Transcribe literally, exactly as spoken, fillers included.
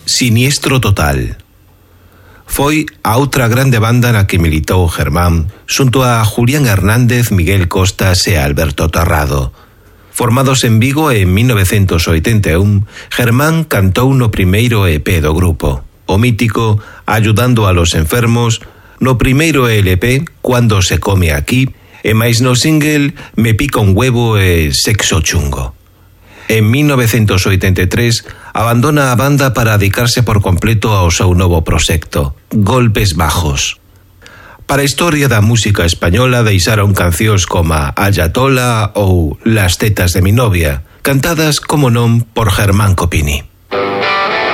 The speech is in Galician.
Siniestro Total. Foi a outra grande banda na que militou Germán xunto a Julián Hernández, Miguel Costas e Alberto Tarrado. Formados en Vigo en mil novecientos oitenta e un, Germán cantou no primeiro E P do grupo, o mítico Ayudando a los enfermos, no primeiro L P Cuando se come aquí, e máis no single Me pica un huevo e Sexo chungo. En mil novecientos oitenta e tres abandona a banda para dedicarse por completo ao seu novo proxecto, Golpes Bajos. Para a historia da música española deixaron cancións como Ayatola ou Las tetas de mi novia, cantadas, como non, por Germán Copini.